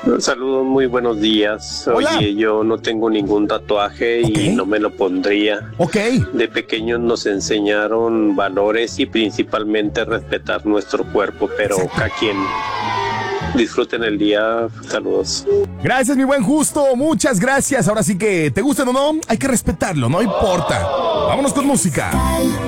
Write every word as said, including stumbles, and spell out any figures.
Saludos, muy buenos días. Hola. Oye, yo no tengo ningún tatuaje Ok. y no me lo pondría. Ok. De pequeños nos enseñaron valores y principalmente respetar nuestro cuerpo, pero cada quien disfruten el día. Saludos. Gracias, mi buen Justo. Muchas gracias. Ahora sí que te gusten o no, hay que respetarlo, no importa. Vámonos con música.